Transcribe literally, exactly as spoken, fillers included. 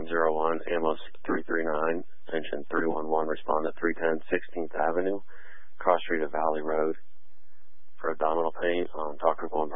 one zero one, Amos three three nine, extension three one one, respond at three ten sixteenth Avenue, cross street of Valley Road, for abdominal pain on Doctor One